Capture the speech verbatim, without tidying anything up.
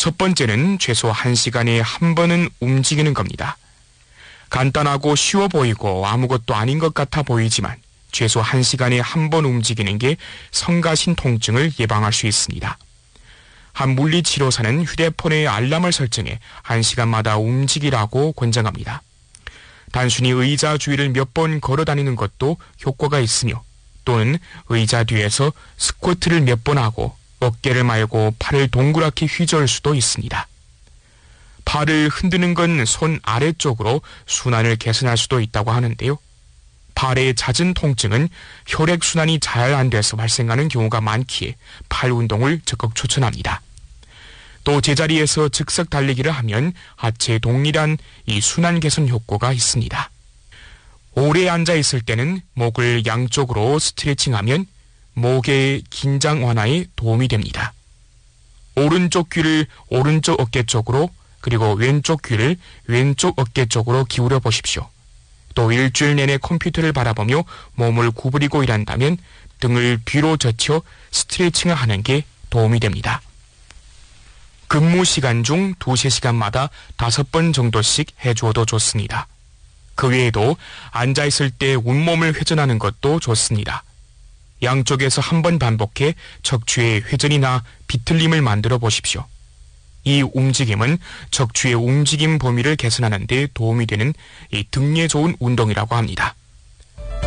첫 번째는 최소 한 시간에 한 번은 움직이는 겁니다. 간단하고 쉬워 보이고 아무것도 아닌 것 같아 보이지만 최소 한 시간에 한 번 움직이는 게 성가신 통증을 예방할 수 있습니다. 한 물리치료사는 휴대폰에 알람을 설정해 한 시간마다 움직이라고 권장합니다. 단순히 의자 주위를 몇 번 걸어 다니는 것도 효과가 있으며 또는 의자 뒤에서 스쿼트를 몇 번 하고 어깨를 말고 팔을 동그랗게 휘저을 수도 있습니다. 팔을 흔드는 건 손 아래쪽으로 순환을 개선할 수도 있다고 하는데요. 팔의 잦은 통증은 혈액순환이 잘 안 돼서 발생하는 경우가 많기에 팔 운동을 적극 추천합니다. 또 제자리에서 즉석 달리기를 하면 하체에 동일한 이 순환 개선 효과가 있습니다. 오래 앉아 있을 때는 목을 양쪽으로 스트레칭하면 목의 긴장 완화에 도움이 됩니다. 오른쪽 귀를 오른쪽 어깨 쪽으로 그리고 왼쪽 귀를 왼쪽 어깨 쪽으로 기울여 보십시오. 또 일주일 내내 컴퓨터를 바라보며 몸을 구부리고 일한다면 등을 뒤로 젖혀 스트레칭을 하는 게 도움이 됩니다. 근무 시간 중 두세 시간마다 다섯 번 정도씩 해주어도 좋습니다. 그 외에도 앉아있을 때 온몸을 회전하는 것도 좋습니다. 양쪽에서 한 번 반복해 척추의 회전이나 비틀림을 만들어 보십시오. 이 움직임은 척추의 움직임 범위를 개선하는 데 도움이 되는 이 등에 좋은 운동이라고 합니다.